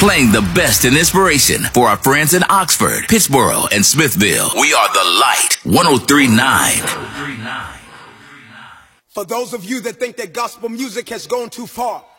Playing the best in inspiration for our friends in Oxford, Pittsboro, and Smithville. We are The Light 103.9. For those of you that think that gospel music has gone too far,